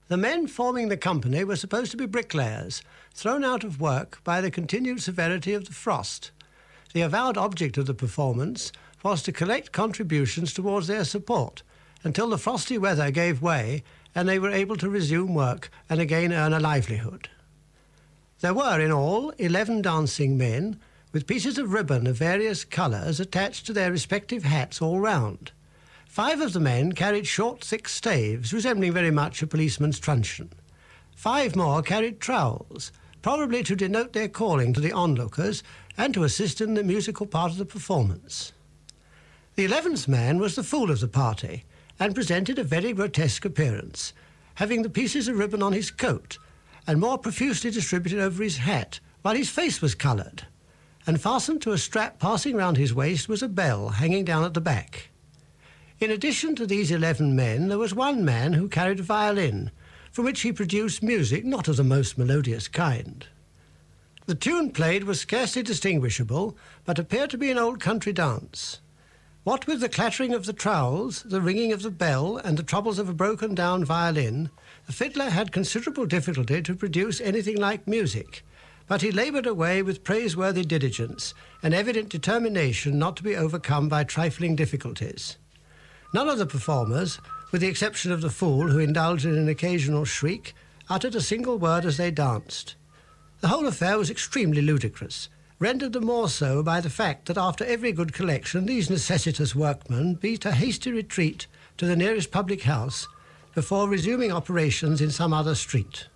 The men forming the company were supposed to be bricklayers, thrown out of work by the continued severity of the frost. The avowed object of the performance was to collect contributions towards their support until the frosty weather gave way and they were able to resume work and again earn a livelihood. There were in all 11 dancing men with pieces of ribbon of various colours attached to their respective hats all round. 5 of the men carried short, thick staves, resembling very much a policeman's truncheon. 5 more carried trowels, probably to denote their calling to the onlookers and to assist in the musical part of the performance. The 11th man was the fool of the party and presented a very grotesque appearance, having the pieces of ribbon on his coat and more profusely distributed over his hat, while his face was coloured, and fastened to a strap passing round his waist was a bell hanging down at the back. In addition to these 11 men, there was one man who carried a violin, from which he produced music not of the most melodious kind. The tune played was scarcely distinguishable, but appeared to be an old country dance. What with the clattering of the trowels, the ringing of the bell, and the troubles of a broken-down violin, the fiddler had considerable difficulty to produce anything like music, but he laboured away with praiseworthy diligence and evident determination not to be overcome by trifling difficulties. None of the performers, with the exception of the fool, who indulged in an occasional shriek, uttered a single word as they danced. The whole affair was extremely ludicrous, rendered the more so by the fact that after every good collection these necessitous workmen beat a hasty retreat to the nearest public house before resuming operations in some other street.